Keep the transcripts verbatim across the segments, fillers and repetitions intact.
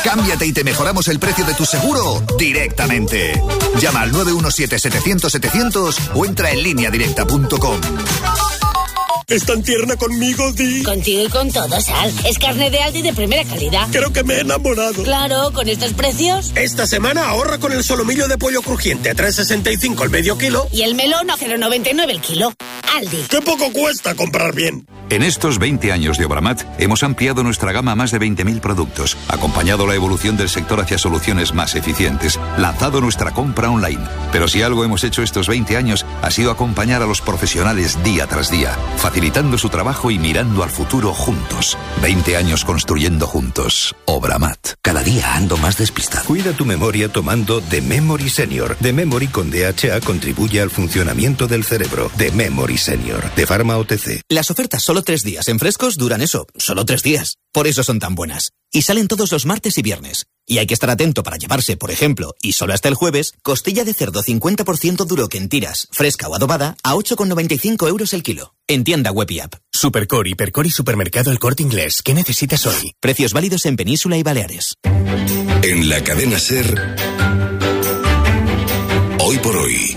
Cámbiate y te mejoramos el precio de tu seguro directamente. Llama al nueve uno siete, setecientos, setecientos o entra en línea directa punto com. ¿Es tan tierna conmigo, Di? Contigo y con todo, Sal. Es carne de Aldi de primera calidad. Creo que me he enamorado. Claro, con estos precios. Esta semana ahorra con el solomillo de pollo crujiente a tres sesenta y cinco el medio kilo. Y el melón a cero noventa y nueve el kilo. Aldi. ¡Qué poco cuesta comprar bien! En estos veinte años de Obramat hemos ampliado nuestra gama a más de veinte mil productos, acompañado la evolución del sector hacia soluciones más eficientes, lanzado nuestra compra online. Pero si algo hemos hecho estos veinte años ha sido acompañar a los profesionales día tras día, facilitando su trabajo y mirando al futuro juntos. veinte años construyendo juntos. Obramat. Cada día ando más despistado. Cuida tu memoria tomando The Memory Senior. The Memory con D H A contribuye al funcionamiento del cerebro. The Memory Senior. De Pharma O T C. Las ofertas solo tres días en frescos duran eso, solo tres días. Por eso son tan buenas. Y salen todos los martes y viernes. Y hay que estar atento para llevarse, por ejemplo, y solo hasta el jueves, costilla de cerdo cincuenta por ciento duro que en tiras, fresca o adobada, a ocho con noventa y cinco euros el kilo. En tienda web y app. Supercore, Hipercore y Supermercado El Corte Inglés. ¿Qué necesitas hoy? Precios válidos en Península y Baleares. En la cadena SER, Hoy por Hoy,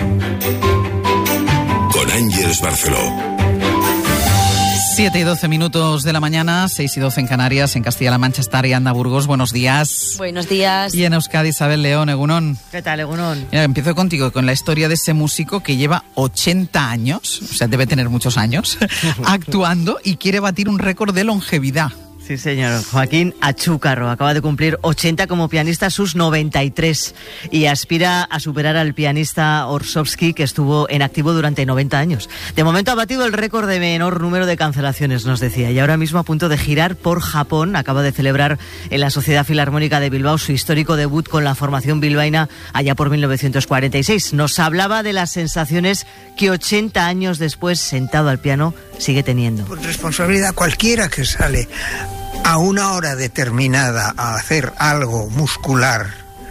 con Ángeles Barceló. siete y doce minutos de la mañana, seis y doce en Canarias, en Castilla-La Mancha, Estar y Anda Burgos. Buenos días. Buenos días. Y en Euskadi, Isabel León, Egunon. ¿Qué tal, Egunon? Mira, empiezo contigo con la historia de ese músico que lleva ochenta años, o sea, debe tener muchos años, actuando y quiere batir un récord de longevidad. Sí, señor. Joaquín Achúcarro acaba de cumplir ochenta como pianista, sus noventa y tres, y aspira a superar al pianista Orsovsky, que estuvo en activo durante noventa años. De momento ha batido el récord de menor número de cancelaciones, nos decía, y ahora mismo a punto de girar por Japón. Acaba de celebrar en la Sociedad Filarmónica de Bilbao su histórico debut con la formación bilbaína allá por mil novecientos cuarenta y seis. Nos hablaba de las sensaciones que ochenta años después, sentado al piano, sigue teniendo. Por responsabilidad, cualquiera que sale a una hora determinada a hacer algo muscular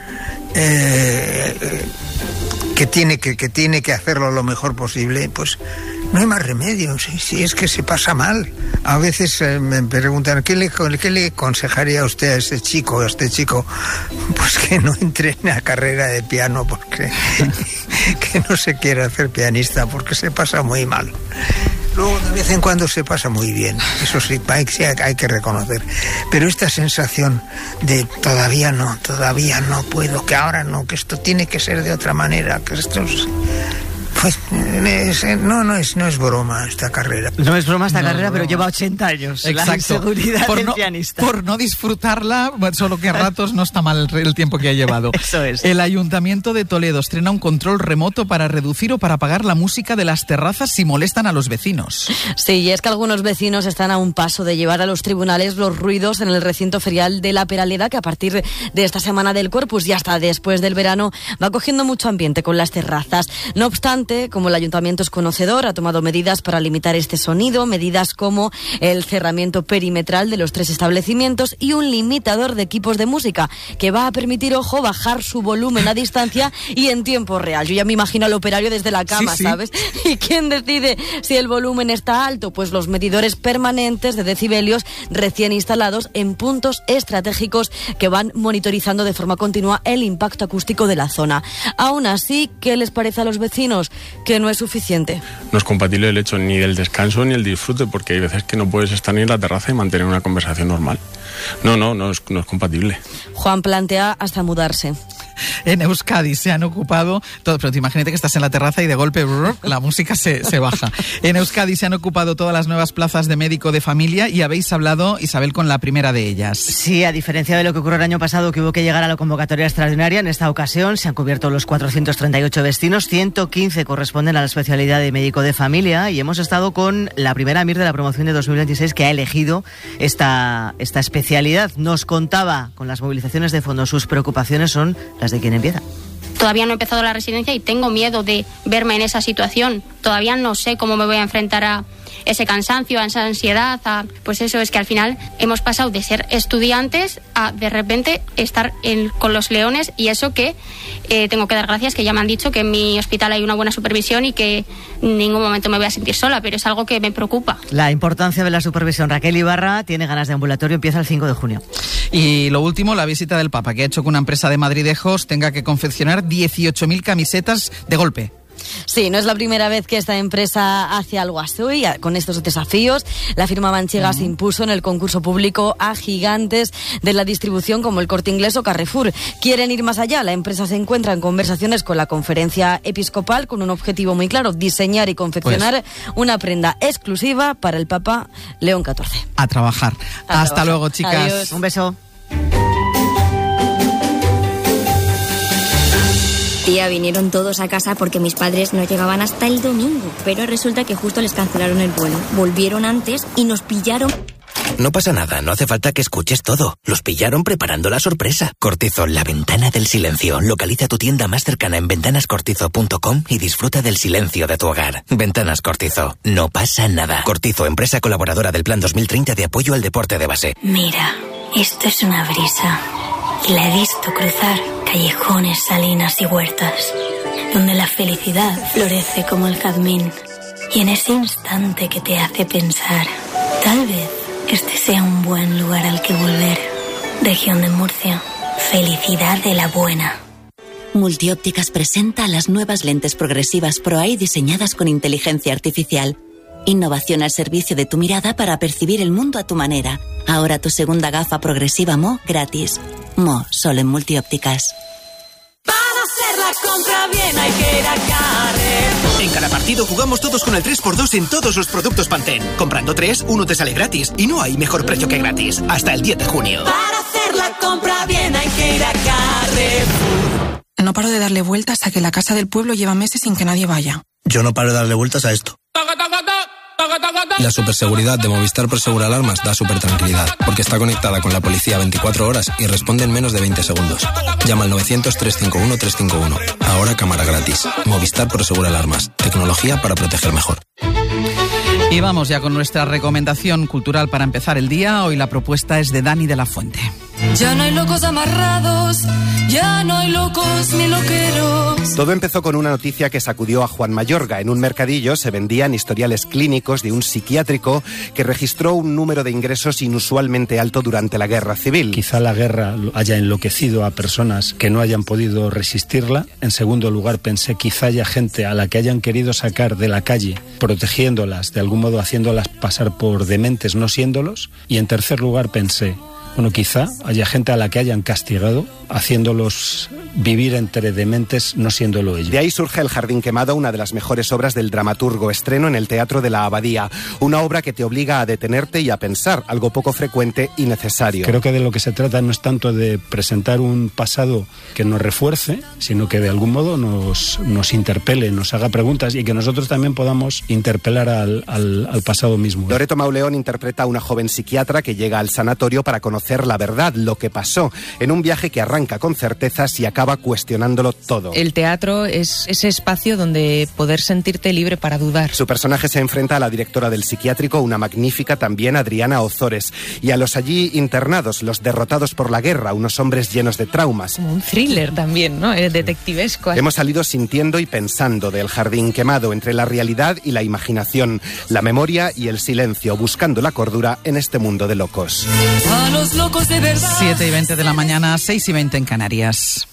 eh, que tiene que, que tiene que hacerlo lo mejor posible, pues no hay más remedio. Si, si es que se pasa mal. A veces eh, me preguntan ¿qué le, qué le aconsejaría a usted a este chico, a este chico? Pues que no entre en la carrera de piano, porque que no se quiere hacer pianista, porque se pasa muy mal. Luego de vez en cuando se pasa muy bien, eso sí, hay, sí hay que reconocer. Pero esta sensación de todavía no, todavía no puedo, que ahora no, que esto tiene que ser de otra manera, que esto es... Pues es, no, no es, no es broma esta carrera. No es broma esta no carrera, es broma. Pero lleva ochenta años. Exacto. La inseguridad por del no, pianista. Por no disfrutarla, solo que a ratos no está mal el tiempo que ha llevado. Eso es. El Ayuntamiento de Toledo estrena un control remoto para reducir o para apagar la música de las terrazas si molestan a los vecinos. Sí, y es que algunos vecinos están a un paso de llevar a los tribunales los ruidos en el recinto ferial de La Peraleda, que a partir de esta semana del Corpus y hasta después del verano va cogiendo mucho ambiente con las terrazas. No obstante, como el Ayuntamiento es conocedor, ha tomado medidas para limitar este sonido, medidas como el cerramiento perimetral de los tres establecimientos y un limitador de equipos de música que va a permitir, ojo, bajar su volumen a distancia y en tiempo real. Yo ya me imagino al operario desde la cama, sí, sí. ¿sabes? ¿Y quién decide si el volumen está alto? Pues los medidores permanentes de decibelios recién instalados en puntos estratégicos que van monitorizando de forma continua el impacto acústico de la zona. Aún así, ¿qué les parece a los vecinos? Que no es suficiente. No es compatible el hecho ni del descanso ni el disfrute, porque hay veces que no puedes estar ni en la terraza y mantener una conversación normal. No, no, no es, no es compatible. Juan plantea hasta mudarse. En Euskadi se han ocupado, todo, pero te imagínate que estás en la terraza y de golpe brrr, la música se, se baja. En Euskadi se han ocupado todas las nuevas plazas de médico de familia y habéis hablado, Isabel, con la primera de ellas. Sí, a diferencia de lo que ocurrió el año pasado, que hubo que llegar a la convocatoria extraordinaria, en esta ocasión se han cubierto los cuatrocientos treinta y ocho destinos, ciento quince corresponden a la especialidad de médico de familia, y hemos estado con la primera M I R de la promoción de dos mil veintiséis que ha elegido esta, esta especialidad. Nos contaba con las movilizaciones de fondo, sus preocupaciones son las de quien empieza. Todavía no he empezado la residencia y tengo miedo de verme en esa situación. Todavía no sé cómo me voy a enfrentar a, ese cansancio, a esa ansiedad, a, pues eso es que al final hemos pasado de ser estudiantes a de repente estar en, con los leones, y eso que eh, tengo que dar gracias, que ya me han dicho que en mi hospital hay una buena supervisión y que en ningún momento me voy a sentir sola, pero es algo que me preocupa. La importancia de la supervisión. Raquel Ibarra tiene ganas de ambulatorio, empieza el cinco de junio. Y lo último, la visita del Papa, que ha hecho que una empresa de madridejos tenga que confeccionar dieciocho mil camisetas de golpe. Sí, no es la primera vez que esta empresa hace algo así, con estos desafíos. La firma manchega uh-huh. se impuso en el concurso público a gigantes de la distribución como el Corte Inglés o Carrefour. Quieren ir más allá. La empresa se encuentra en conversaciones con la Conferencia Episcopal con un objetivo muy claro: diseñar y confeccionar pues, una prenda exclusiva para el Papa León catorce. A trabajar. A Hasta trabajar. luego, chicas. Adiós. Un beso. Tía, vinieron todos a casa porque mis padres no llegaban hasta el domingo, pero resulta que justo les cancelaron el vuelo. Volvieron antes y nos pillaron. No pasa nada, no hace falta que escuches todo. Los pillaron preparando la sorpresa. Cortizo, la ventana del silencio. Localiza tu tienda más cercana en ventanas cortizo punto com y disfruta del silencio de tu hogar. Ventanas Cortizo, no pasa nada. Cortizo, empresa colaboradora del Plan dos mil treinta de apoyo al deporte de base. Mira, esto es una brisa. Y la he visto cruzar callejones, salinas y huertas, donde la felicidad florece como el jazmín. Y en ese instante que te hace pensar, tal vez este sea un buen lugar al que volver. Región de Murcia, felicidad de la buena. Multiópticas presenta las nuevas lentes progresivas ProEye diseñadas con inteligencia artificial. Innovación al servicio de tu mirada para percibir el mundo a tu manera. Ahora tu segunda gafa progresiva M O gratis. M O, solo en Multiópticas. Para hacer la compra bien hay que ir a Carrefour. En cada partido jugamos todos con el tres por dos en todos los productos Pantene. Comprando tres, uno te sale gratis. Y no hay mejor precio que gratis. Hasta el diez de junio. Para hacer la compra bien hay que ir a Carrefour. No paro de darle vueltas a que la casa del pueblo lleva meses sin que nadie vaya. Yo no paro de darle vueltas a esto. La superseguridad de Movistar Prosegura Alarmas da super tranquilidad, porque está conectada con la policía veinticuatro horas y responde en menos de veinte segundos. Llama al novecientos, trescientos cincuenta y uno, trescientos cincuenta y uno. Ahora cámara gratis. Movistar Prosegura Alarmas. Tecnología para proteger mejor. Y vamos ya con nuestra recomendación cultural para empezar el día. Hoy la propuesta es de Dani de la Fuente. Ya no hay locos amarrados, ya no hay locos ni loqueros. Todo empezó con una noticia que sacudió a Juan Mayorga. En un mercadillo se vendían historiales clínicos de un psiquiátrico que registró un número de ingresos inusualmente alto durante la guerra civil. Quizá la guerra haya enloquecido a personas que no hayan podido resistirla. En segundo lugar, pensé quizá haya gente a la que hayan querido sacar de la calle, protegiéndolas, de algún modo haciéndolas pasar por dementes, no siéndolos. Y en tercer lugar pensé, bueno, quizá haya gente a la que hayan castigado, haciéndolos vivir entre dementes, no siéndolo ellos. De ahí surge El Jardín Quemado, una de las mejores obras del dramaturgo, estreno en el Teatro de la Abadía. Una obra que te obliga a detenerte y a pensar, algo poco frecuente y necesario. Creo que de lo que se trata no es tanto de presentar un pasado que nos refuerce, sino que de algún modo nos, nos interpele, nos haga preguntas y que nosotros también podamos interpelar al, al, al pasado mismo. Loreto Mauleón interpreta a una joven psiquiatra que llega al sanatorio para conocer la verdad, lo que pasó, en un viaje que arranca con certezas y acaba cuestionándolo todo. El teatro es ese espacio donde poder sentirte libre para dudar. Su personaje se enfrenta a la directora del psiquiátrico, una magnífica también Adriana Ozores, y a los allí internados, los derrotados por la guerra, unos hombres llenos de traumas. Como un thriller también, ¿no? Eh, detectivesco. Hemos salido sintiendo y pensando del Jardín Quemado, entre la realidad y la imaginación, la memoria y el silencio, buscando la cordura en este mundo de locos. A los locos de verdad. siete y veinte de la mañana, seis y veinte en Canarias.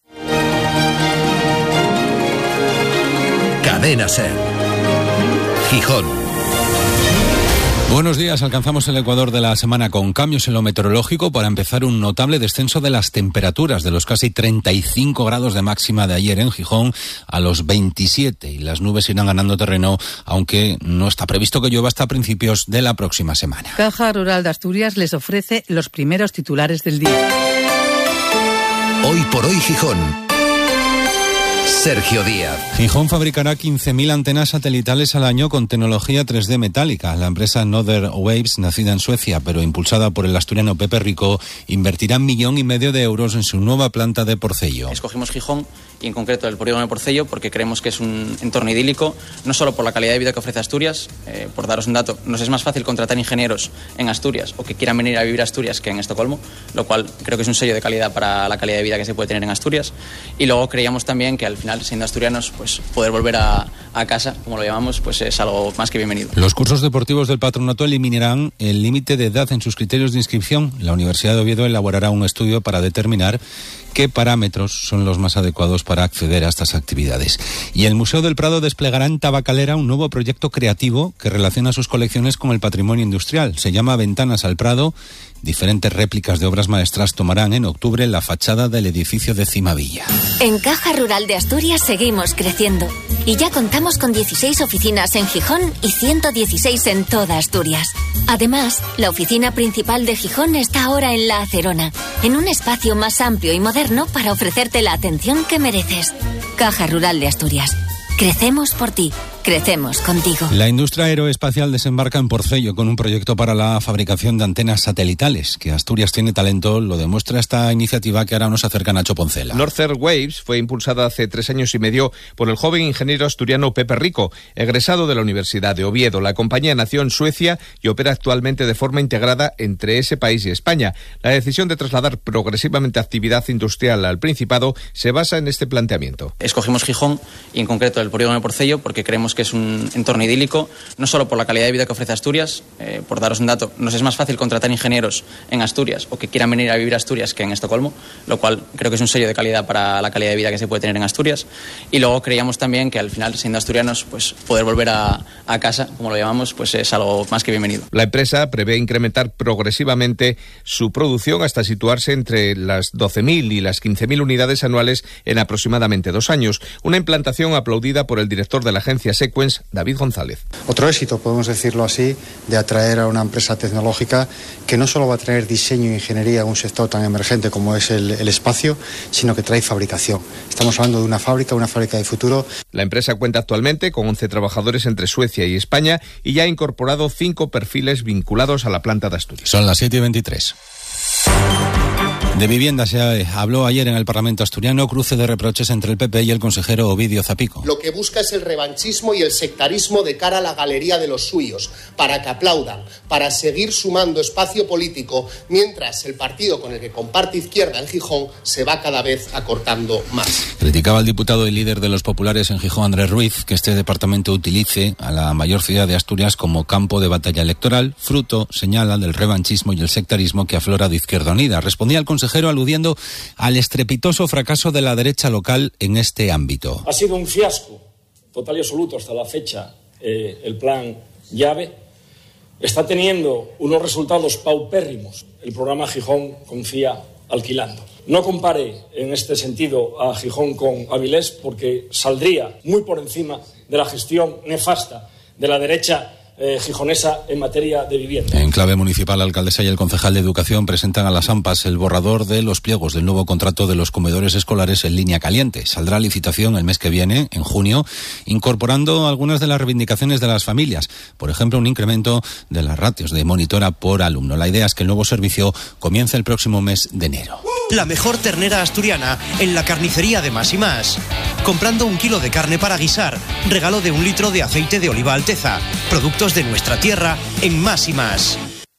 Cadena SER. Gijón. Buenos días, alcanzamos el ecuador de la semana con cambios en lo meteorológico. Para empezar, un notable descenso de las temperaturas, de los casi treinta y cinco grados de máxima de ayer en Gijón a los veintisiete, y las nubes irán ganando terreno, aunque no está previsto que llueva hasta principios de la próxima semana. Caja Rural de Asturias les ofrece los primeros titulares del día. Hoy por hoy Gijón. Sergio Díaz. Gijón fabricará quince mil antenas satelitales al año con tecnología tres D metálica. La empresa Northern Waves, nacida en Suecia pero impulsada por el asturiano Pepe Rico, invertirá un millón y medio de euros en su nueva planta de Porcello. Escogimos Gijón y en concreto el polígono de Porcello porque creemos que es un entorno idílico, no solo por la calidad de vida que ofrece Asturias. Eh, por daros un dato, nos es más fácil contratar ingenieros en Asturias o que quieran venir a vivir a Asturias que en Estocolmo, lo cual creo que es un sello de calidad para la calidad de vida que se puede tener en Asturias. Y luego creíamos también que al final, siendo asturianos, pues poder volver a, a casa, como lo llamamos, pues es algo más que bienvenido. Los cursos deportivos del patronato eliminarán el límite de edad en sus criterios de inscripción. La Universidad de Oviedo elaborará un estudio para determinar qué parámetros son los más adecuados para acceder a estas actividades. Y el Museo del Prado desplegará en Tabacalera un nuevo proyecto creativo que relaciona sus colecciones con el patrimonio industrial. Se llama Ventanas al Prado. Diferentes réplicas de obras maestras tomarán en octubre la fachada del edificio de Cimavilla. En Caja Rural de Asturias seguimos creciendo y ya contamos con dieciséis oficinas en Gijón y ciento dieciséis en toda Asturias. Además, la oficina principal de Gijón está ahora en La Acerona, en un espacio más amplio y moderno para ofrecerte la atención que mereces. Caja Rural de Asturias. Crecemos por ti. Crecemos contigo. La industria aeroespacial desembarca en Porcello con un proyecto para la fabricación de antenas satelitales. Que Asturias tiene talento lo demuestra esta iniciativa que ahora nos acerca Nacho Poncela. Northern Waves fue impulsada hace tres años y medio por el joven ingeniero asturiano Pepe Rico, egresado de la Universidad de Oviedo. La compañía nació en Suecia y opera actualmente de forma integrada entre ese país y España. La decisión de trasladar progresivamente actividad industrial al Principado se basa en este planteamiento. Escogimos Gijón y en concreto el polígono de Porcello porque creemos que es un entorno idílico, no solo por la calidad de vida que ofrece Asturias. Eh, por daros un dato, nos es más fácil contratar ingenieros en Asturias o que quieran venir a vivir a Asturias que en Estocolmo, lo cual creo que es un sello de calidad para la calidad de vida que se puede tener en Asturias. Y luego creíamos también que al final, siendo asturianos, pues poder volver a, a casa, como lo llamamos, pues es algo más que bienvenido. La empresa prevé incrementar progresivamente su producción hasta situarse entre las doce mil y las quince mil unidades anuales en aproximadamente dos años. Una implantación aplaudida por el director de la agencia Sequence, David González. Otro éxito, podemos decirlo así, de atraer a una empresa tecnológica que no solo va a traer diseño e ingeniería a un sector tan emergente como es el, el espacio, sino que trae fabricación. Estamos hablando de una fábrica, una fábrica de futuro. La empresa cuenta actualmente con once trabajadores entre Suecia y España y ya ha incorporado cinco perfiles vinculados a la planta de Asturias. Son las siete y veintitrés. De vivienda se habló ayer en el Parlamento asturiano, cruce de reproches entre el P P y el consejero Ovidio Zapico. Lo que busca es el revanchismo y el sectarismo de cara a la galería de los suyos, para que aplaudan, para seguir sumando espacio político, mientras el partido con el que comparte izquierda en Gijón se va cada vez acortando más. Criticaba al diputado y líder de los populares en Gijón, Andrés Ruiz, que este departamento utilice a la mayor ciudad de Asturias como campo de batalla electoral, fruto, señala, del revanchismo y el sectarismo que aflora de Izquierda Unida. Respondía el consejero aludiendo al estrepitoso fracaso de la derecha local en este ámbito. Ha sido un fiasco total y absoluto hasta la fecha eh, el plan llave. Está teniendo unos resultados paupérrimos el programa Gijón Confía Alquilando. No compare en este sentido a Gijón con Avilés porque saldría muy por encima de la gestión nefasta de la derecha Eh, gijonesa en materia de vivienda. En clave municipal, la alcaldesa y el concejal de Educación presentan a las AMPAs el borrador de los pliegos del nuevo contrato de los comedores escolares en línea caliente. Saldrá a licitación el mes que viene, en junio, incorporando algunas de las reivindicaciones de las familias. Por ejemplo, un incremento de las ratios de monitora por alumno. La idea es que el nuevo servicio comience el próximo mes de enero. La mejor ternera asturiana en la carnicería de Más y Más. Comprando un kilo de carne para guisar, regalo de un litro de aceite de oliva Alteza. Productos de nuestra tierra en Más y Más.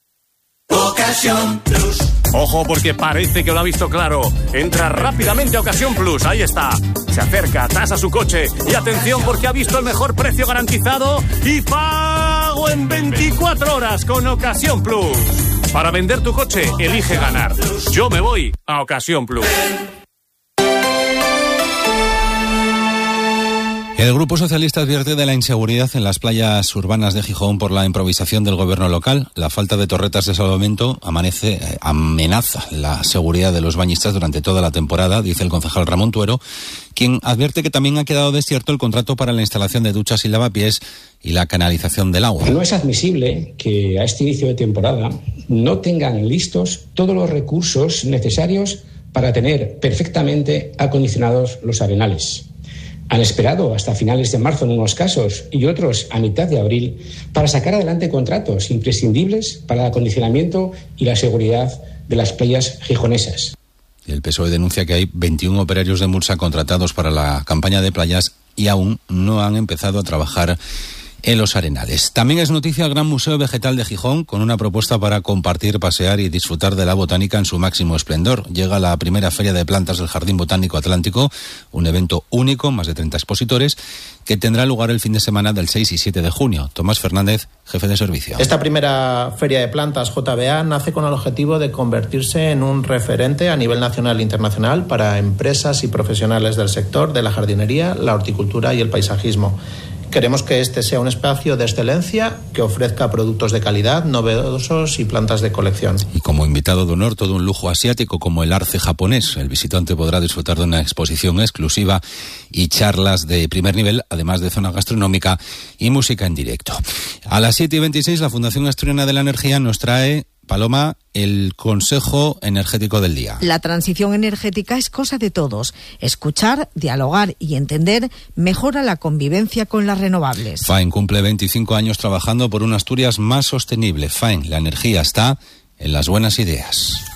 Ocasión Plus. Ojo porque parece que lo ha visto claro. Entra rápidamente a Ocasión Plus, ahí está. Se acerca, tasa su coche y atención porque ha visto el mejor precio garantizado y pago en veinticuatro horas con Ocasión Plus. Para vender tu coche, elige ganar. Yo me voy a Ocasión Plus. El Grupo Socialista advierte de la inseguridad en las playas urbanas de Gijón por la improvisación del gobierno local. La falta de torretas de salvamento amanece, eh, amenaza la seguridad de los bañistas durante toda la temporada, dice el concejal Ramón Tuero, quien advierte que también ha quedado desierto el contrato para la instalación de duchas y lavapiés y la canalización del agua. No es admisible que a este inicio de temporada no tengan listos todos los recursos necesarios para tener perfectamente acondicionados los arenales. Han esperado hasta finales de marzo en unos casos y otros a mitad de abril para sacar adelante contratos imprescindibles para el acondicionamiento y la seguridad de las playas gijonesas. El P S O E denuncia que hay veintiún operarios de Mursa contratados para la campaña de playas y aún no han empezado a trabajar en los arenales. También es noticia el Gran Museo Vegetal de Gijón, con una propuesta para compartir, pasear y disfrutar de la botánica en su máximo esplendor. Llega la primera Feria de Plantas del Jardín Botánico Atlántico, un evento único, más de treinta expositores, que tendrá lugar el fin de semana del seis y siete de junio. Tomás Fernández, jefe de servicio. Esta primera Feria de Plantas J B A nace con el objetivo de convertirse en un referente a nivel nacional e internacional para empresas y profesionales del sector de la jardinería, la horticultura y el paisajismo. Queremos que este sea un espacio de excelencia que ofrezca productos de calidad, novedosos y plantas de colección. Y como invitado de honor, todo un lujo asiático como el arce japonés. El visitante podrá disfrutar de una exposición exclusiva y charlas de primer nivel, además de zona gastronómica y música en directo. A las siete y veintiséis, la Fundación Asturiana de la Energía nos trae, Paloma, el consejo energético del día. La transición energética es cosa de todos. Escuchar, dialogar y entender mejora la convivencia con las renovables. F A E N cumple veinticinco años trabajando por una Asturias más sostenible. F A E N, la energía está en las buenas ideas.